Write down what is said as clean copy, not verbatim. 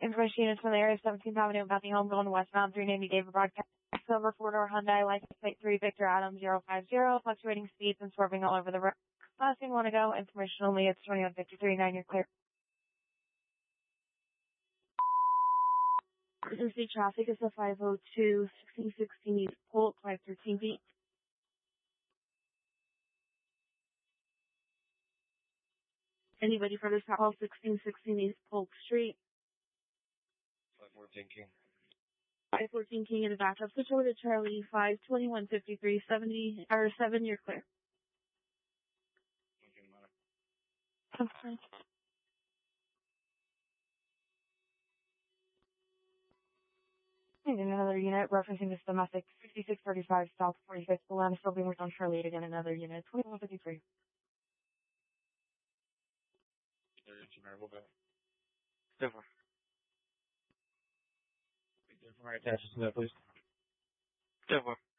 Information units from the area of 17th Avenue, Mountain Home, going westbound, 390 David Broadcast. Silver four-door Hyundai, license plate 3, Victor Adam 050, fluctuating speeds and swerving all over the road. Last thing want to go, information only, it's 2153, 9, you're clear. Emergency traffic is a 502, 1616 East Polk, 513 feet. Anybody for this call, 1616 East Polk Street. 514 King. 514 King in the backup. Switch over to Charlie, 521 53 70, or 7, you're clear. Okay. And another unit referencing this domestic 6635 South 45th Boulevard, still being worked on Charlie again, another unit, 2153. Silver. Information attached to that, please. Silver.